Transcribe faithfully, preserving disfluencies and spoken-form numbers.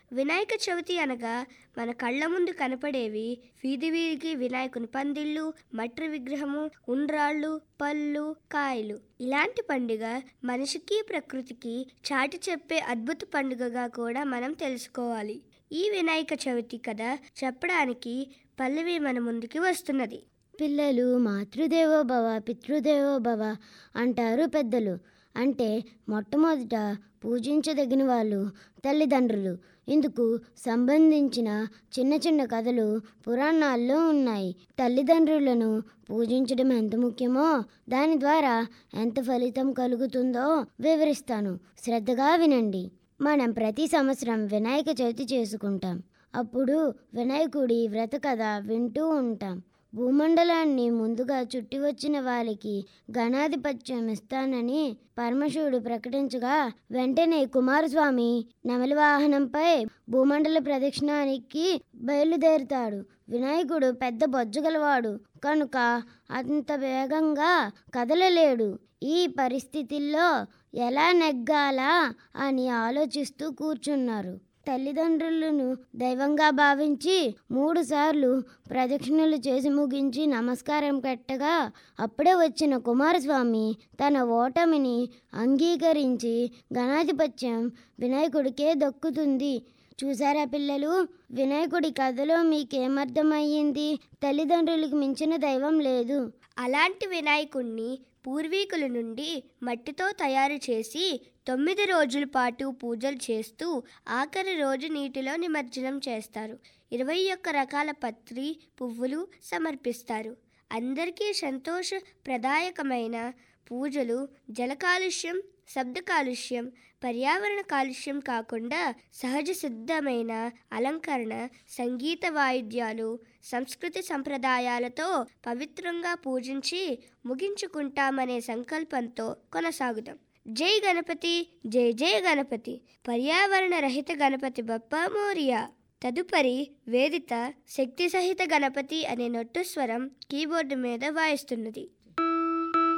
వినాయక చవితి అనగా మన కళ్ళ ముందు కనపడేవి వీధి వీధికి వినాయకుని పందిళ్ళు, మట్టి విగ్రహము, ఉండ్రాళ్ళు, పళ్ళు, కాయలు. ఇలాంటి పండుగ మనిషికి ప్రకృతికి చాటి చెప్పే అద్భుత పండుగగా కూడా మనం తెలుసుకోవాలి. ఈ వినాయక చవితి కథ చెప్పడానికి పల్లవి మన ముందుకి వస్తున్నది. పిల్లలు మాతృదేవో భవ పితృదేవో భవ అంటారు పెద్దలు. అంటే మొట్టమొదట పూజించదగిన వాళ్ళు తల్లిదండ్రులు. ఇందుకు సంబంధించిన చిన్న చిన్న కథలు పురాణాల్లో ఉన్నాయి. తల్లిదండ్రులను పూజించడం ఎంత ముఖ్యమో దాని ద్వారా ఎంత ఫలితం కలుగుతుందో వివరిస్తాను. శ్రద్ధగా వినండి. మనం ప్రతి సంవత్సరం వినాయక చవితి చేసుకుంటాం. అప్పుడు వినాయకుడి వ్రత కథ వింటూ ఉంటాం. భూమండలాన్ని ముందుగా చుట్టి వచ్చిన వారికి గణాధిపత్యం ఇస్తానని పరమశివుడు ప్రకటించగా వెంటనే కుమారస్వామి నెమలి వాహనంపై భూమండల ప్రదక్షిణానికి బయలుదేరుతాడు. వినాయకుడు పెద్ద బొజ్జగలవాడు కనుక అంత వేగంగా కదలలేడు. ఈ పరిస్థితుల్లో ఎలా నెగ్గాలా అని ఆలోచిస్తూ కూర్చున్నారు. తల్లిదండ్రులను దైవంగా భావించి మూడు సార్లు ప్రదక్షిణలు చేసి ముగించి నమస్కారం పెట్టగా అప్పుడే వచ్చిన కుమారస్వామి తన ఓటమిని అంగీకరించి గణాధిపత్యం వినాయకుడికే దక్కుతుంది. చూసారా పిల్లలు, వినాయకుడి కథలో మీకేమర్థమయ్యింది? తల్లిదండ్రులకు మించిన దైవం లేదు. అలాంటి వినాయకుణ్ణి పూర్వీకుల నుండి మట్టితో తయారు చేసి తొమ్మిది రోజుల పాటు పూజలు చేస్తూ ఆఖరి రోజు నీటిలో నిమజ్జనం చేస్తారు. ఇరవై ఒక్క రకాల పత్రి పువ్వులు సమర్పిస్తారు. అందరికీ సంతోషప్రదాయకమైన పూజలు జల కాలుష్యం, శబ్ద కాలుష్యం, పర్యావరణ కాలుష్యం కాకుండా సహజ సిద్ధమైన అలంకరణ, సంగీత వాయిద్యాలు, సంస్కృతి సంప్రదాయాలతో పవిత్రంగా పూజించి ముగించుకుంటామనే సంకల్పంతో కొనసాగుదాం. జై గణపతి, జై జై గణపతి, పర్యావరణ రహిత గణపతి బప్పా మోరియా. తదుపరి వేదిత శక్తి సహిత గణపతి అనే నొట్టు స్వరం కీబోర్డు మీద వాయిస్తున్నది.